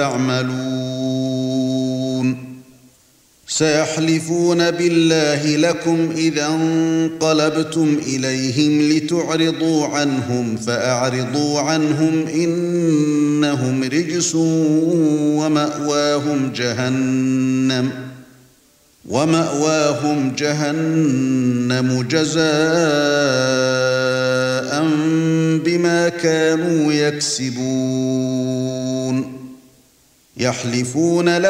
يعملون سيحلفون بالله لكم إذا انقلبتم إليهم لتعرضوا عنهم فأعرضوا عنهم إنهم رجس ومأواهم جهنم جزاء بما كانوا يكسبون يحلفون